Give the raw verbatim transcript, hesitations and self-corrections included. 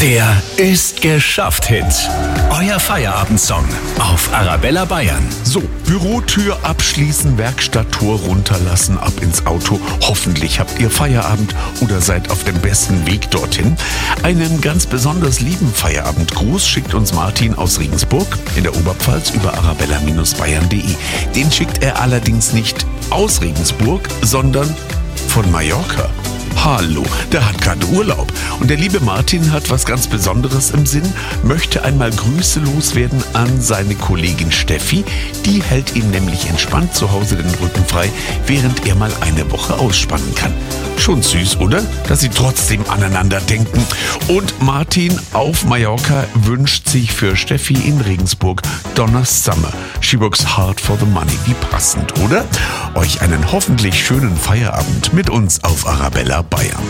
Der ist geschafft Hit. Euer Feierabendsong auf Arabella Bayern. So, Bürotür abschließen, Werkstatttor runterlassen, ab ins Auto. Hoffentlich habt ihr Feierabend oder seid auf dem besten Weg dorthin. Einen ganz besonders lieben Feierabendgruß schickt uns Martin aus Regensburg in der Oberpfalz über arabella Bindestrich bayern punkt de. Den schickt er allerdings nicht aus Regensburg, sondern von Mallorca. Hallo, der hat gerade Urlaub. Und der liebe Martin hat was ganz Besonderes im Sinn, möchte einmal Grüße loswerden an seine Kollegin Steffi. Die hält ihm nämlich entspannt zu Hause den Rücken frei, während er mal eine Woche ausspannen kann. Schon süß, oder? Dass sie trotzdem aneinander denken. Und Martin auf Mallorca wünscht sich für Steffi in Regensburg Donna Summer. She works hard for the money. Wie passend, oder? Euch einen hoffentlich schönen Feierabend mit uns auf Arabella Bayern.